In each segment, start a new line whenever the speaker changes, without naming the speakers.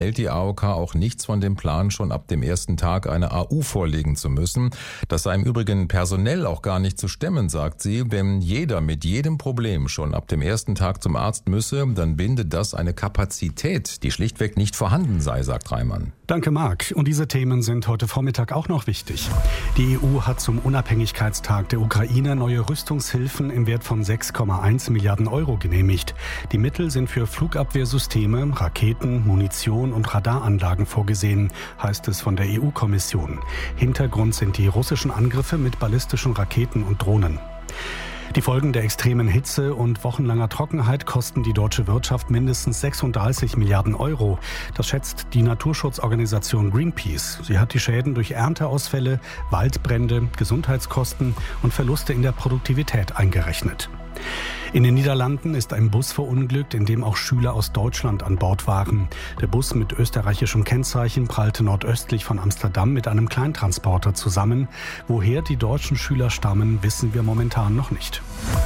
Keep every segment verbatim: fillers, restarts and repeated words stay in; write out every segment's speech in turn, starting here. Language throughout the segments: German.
hält die A O K auch nichts von dem Plan, schon ab dem ersten Tag eine A U vorlegen zu müssen. Das sei im Übrigen personell auch gar nicht zu stemmen, sagt sie. Wenn jeder mit jedem Problem schon ab dem ersten Tag zum Arzt müsse, dann binde das eine Kapazität, die schlichtweg nicht vorhanden sei, sagt Reimann.
Danke, Marc. Und diese Themen sind heute Vormittag auch noch wichtig. Die E U hat zum Unabhängigkeitstag der Ukraine neue Rüstungshilfen im Wert von sechs Komma eins Milliarden Euro genehmigt. Die Mittel sind für Flugabwehrsysteme, Raketen, Munition und Radaranlagen vorgesehen, heißt es von der E U-Kommission. Hintergrund sind die russischen Angriffe mit ballistischen Raketen und Drohnen. Die Folgen der extremen Hitze und wochenlanger Trockenheit kosten die deutsche Wirtschaft mindestens sechsunddreißig Milliarden Euro. Das schätzt die Naturschutzorganisation Greenpeace. Sie hat die Schäden durch Ernteausfälle, Waldbrände, Gesundheitskosten und Verluste in der Produktivität eingerechnet. In den Niederlanden ist ein Bus verunglückt, in dem auch Schüler aus Deutschland an Bord waren. Der Bus mit österreichischem Kennzeichen prallte nordöstlich von Amsterdam mit einem Kleintransporter zusammen. Woher die deutschen Schüler stammen, wissen wir momentan noch nicht.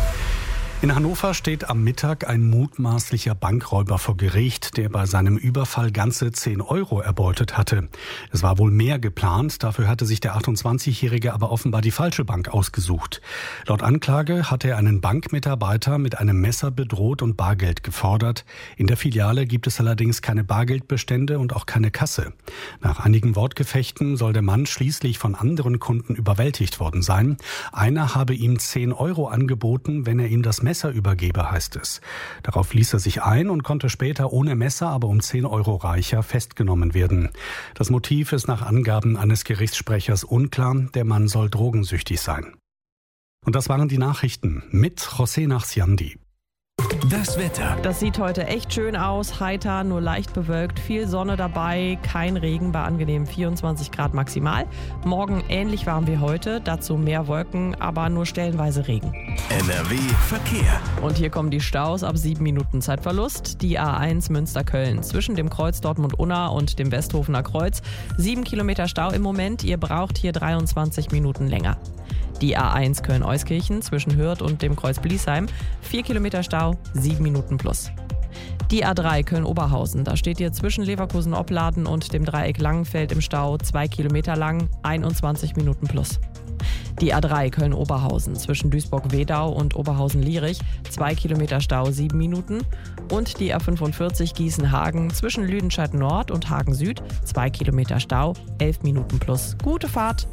In Hannover steht am Mittag ein mutmaßlicher Bankräuber vor Gericht, der bei seinem Überfall ganze zehn Euro erbeutet hatte. Es war wohl mehr geplant, dafür hatte sich der achtundzwanzigjährige aber offenbar die falsche Bank ausgesucht. Laut Anklage hatte er einen Bankmitarbeiter mit einem Messer bedroht und Bargeld gefordert. In der Filiale gibt es allerdings keine Bargeldbestände und auch keine Kasse. Nach einigen Wortgefechten soll der Mann schließlich von anderen Kunden überwältigt worden sein. Einer habe ihm zehn Euro angeboten, wenn er ihm das Messer übergebe, heißt es. Darauf ließ er sich ein und konnte später ohne Messer, aber um zehn Euro reicher, festgenommen werden. Das Motiv ist nach Angaben eines Gerichtssprechers unklar. Der Mann soll drogensüchtig sein. Und das waren die Nachrichten mit José Nachsiandi.
Das Wetter.
Das sieht heute echt schön aus, heiter, nur leicht bewölkt, viel Sonne dabei, kein Regen bei angenehmen vierundzwanzig Grad maximal. Morgen ähnlich warm wie heute, dazu mehr Wolken, aber nur stellenweise Regen.
N R W Verkehr.
Und hier kommen die Staus ab sieben Minuten Zeitverlust. Die A eins Münster-Köln zwischen dem Kreuz Dortmund-Unna und dem Westhofener Kreuz. Sieben Kilometer Stau im Moment, ihr braucht hier dreiundzwanzig Minuten länger. Die A eins Köln-Euskirchen zwischen Hürth und dem Kreuz Bliesheim. Vier Kilometer Stau, sieben Minuten plus. Die A drei Köln-Oberhausen, da steht ihr zwischen Leverkusen-Opladen und dem Dreieck Langenfeld im Stau, zwei Kilometer lang, einundzwanzig Minuten plus. Die A drei Köln-Oberhausen zwischen Duisburg-Wedau und Oberhausen-Lierich, zwei Kilometer Stau, sieben Minuten. Und die A fünfundvierzig Gießen-Hagen zwischen Lüdenscheid-Nord und Hagen-Süd, zwei Kilometer Stau, elf Minuten plus. Gute Fahrt!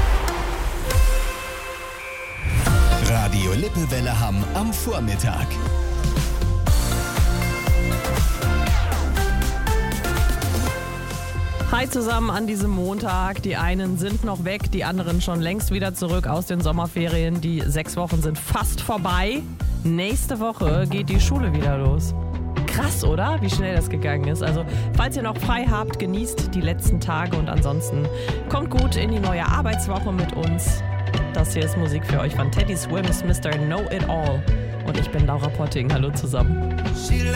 Radio Lippewelle Hamm am Vormittag.
Hi zusammen an diesem Montag. Die einen sind noch weg, die anderen schon längst wieder zurück aus den Sommerferien. Die sechs Wochen sind fast vorbei. Nächste Woche geht die Schule wieder los. Krass, oder? Wie schnell das gegangen ist. Also, falls ihr noch frei habt, genießt die letzten Tage und ansonsten kommt gut in die neue Arbeitswoche mit uns. Das hier ist Musik für euch von Teddy Swims, Mister Know It All. Und ich bin Laura Potting. Hallo zusammen.